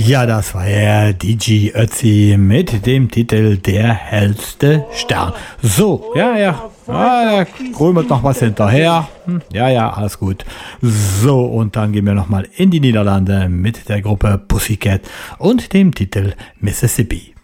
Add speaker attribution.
Speaker 1: Ja, das war ja DJ Ötzi mit dem Titel Der hellste Stern. So, da krümelt noch was hinterher. Ja, alles gut. So, und dann gehen wir nochmal in die Niederlande mit der Gruppe Pussycat und dem Titel Mississippi.